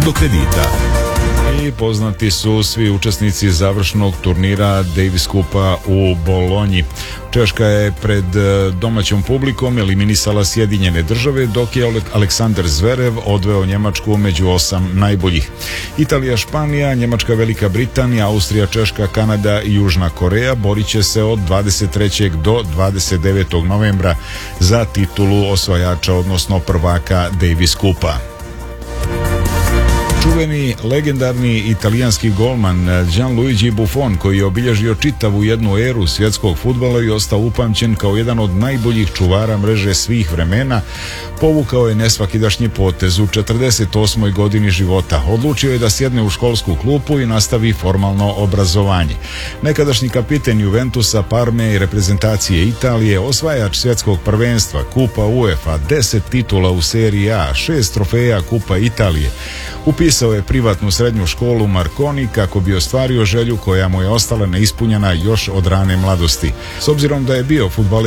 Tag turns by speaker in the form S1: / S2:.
S1: do kredita.
S2: I poznati su svi učesnici završnog turnira Davis Kupa u Bolonji. Češka je pred domaćom publikom eliminisala Sjedinjene Države, dok je Aleksandar Zverev odveo Njemačku među 8 najboljih. Italija, Španija, Njemačka, Velika Britanija, Austrija, Češka, Kanada i Južna Koreja borit će se od 23. do 29. novembra za titulu osvajača, odnosno prvaka Davis Kupa. Čuveni, legendarni italijanski golman Gianluigi Buffon, koji je obilježio čitavu jednu eru svjetskog fudbala i ostao upamćen kao jedan od najboljih čuvara mreže svih vremena, povukao je nesvakidašnji potez u 48. godini života. Odlučio je da sjedne u školsku klupu i nastavi formalno obrazovanje. Nekadašnji kapiten Juventusa, Parme i reprezentacije Italije, osvajač svjetskog prvenstva, Kupa UEFA, 10 titula u seriji A, 6 trofeja Kupa Italije. Upisao je privatnu srednju školu Marconi kako bi ostvario želju koja mu je ostala neispunjena još od rane mladosti. S obzirom da je bio fudbaler